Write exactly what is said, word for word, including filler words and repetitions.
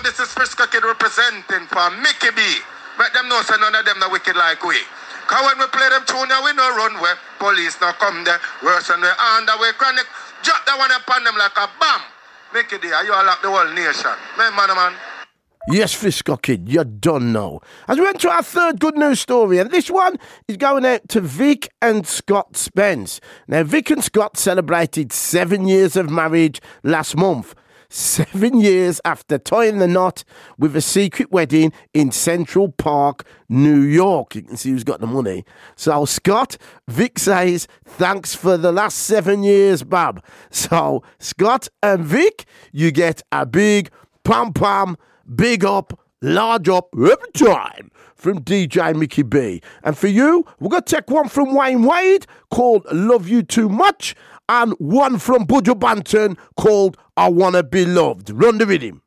this is Frisco Kid representing for Mickey B. Let them know so none of them are wicked like we. Cause when we play them tune, we no run where police now come there. Worse than we under we chronic. Drop that one upon them like a bomb. Mickey D, you all like the whole nation. Man, man, man. Yes, Frisco Kid, you're done now. As we went to our third good news story, and this one is going out to Vic and Scott Spence. Now, Vic and Scott celebrated seven years of marriage last month. Seven years after tying the knot with a secret wedding in Central Park, New York. You can see who's got the money. So, Scott, Vic says, thanks for the last seven years, Bob. So, Scott and Vic, you get a big pom-pom, big up, large up every time from D J Mickey B. And for you, we're going to take one from Wayne Wade called Love You Too Much and one from Buju Banton called I Wanna Be Loved. Run the rhythm.